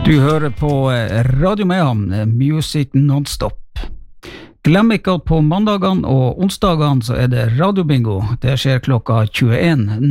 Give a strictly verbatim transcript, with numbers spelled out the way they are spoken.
Du hører på Radio Mehamn, Music Non-Stop. Glem ikke at på mandagene og onsdagene så er det radiobingo. Det skjer klokka tjueen